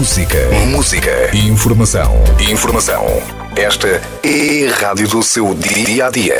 Música. Informação. Esta é a rádio do seu dia-a-dia.